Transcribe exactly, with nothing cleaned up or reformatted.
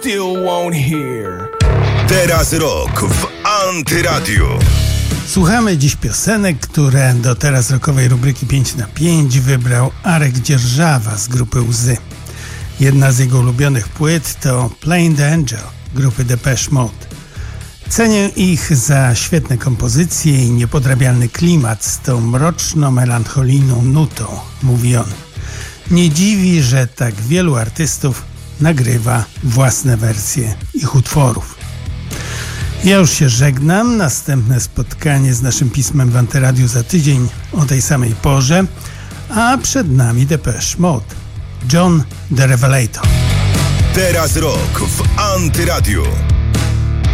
still won't hear. Teraz rok w Antyradiu. Słuchamy dziś piosenek, które do teraz rockowej rubryki pięć na pięć wybrał Arek Dzierżawa z grupy Łzy. Jedna z jego ulubionych płyt to Playing the Angel grupy Depeche Mode. Cenię ich za świetne kompozycje i niepodrabialny klimat z tą mroczno-melancholijną nutą, mówi on. Nie dziwi, że tak wielu artystów nagrywa własne wersje ich utworów. Ja już się żegnam. Następne spotkanie z naszym pismem w Antyradiu za tydzień o tej samej porze, a przed nami Depeche Mode. John the Revelator. Teraz rok w Antyradiu.